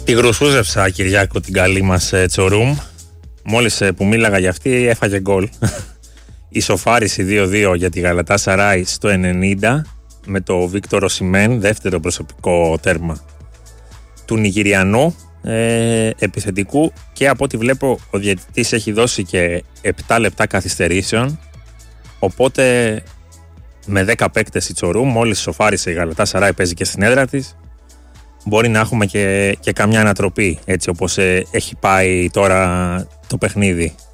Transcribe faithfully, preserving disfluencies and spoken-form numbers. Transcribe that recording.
Τη γρουσούζευσα, Κυριάκο, την καλή μας ε, Τσορούμ. Μόλις ε, που μίλαγα για αυτή έφαγε γκολ. Η σοφάριση δύο δύο για τη Γαλατάσαράι στο ενενήντα με το Βίκτορ Οσιμέν, δεύτερο προσωπικό τέρμα του Νιγηριανού ε, επιθετικού, και από ό,τι βλέπω ο διαιτητής έχει δώσει και επτά λεπτά καθυστερήσεων, οπότε με δέκα παίκτες η Τσορούμ, μόλις σοφάρισε η Γαλατάσαράι, παίζει και στην έδρα της, μπορεί να έχουμε και, και καμιά ανατροπή, έτσι όπως ε, έχει πάει τώρα το παιχνίδι.